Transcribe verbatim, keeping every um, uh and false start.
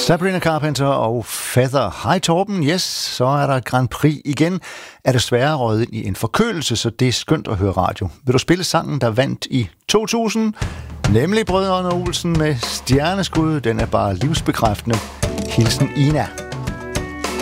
Sabrina Carpenter og Feather. Hej Torben, yes, så er der Grand Prix igen. Er desværre røget ind i en forkølelse, så det er skønt at høre radio. Vil du spille sangen, der vandt i to tusind? Nemlig Brødrene Olsen med Stjerneskud. Den er bare livsbekræftende. Hilsen Ina.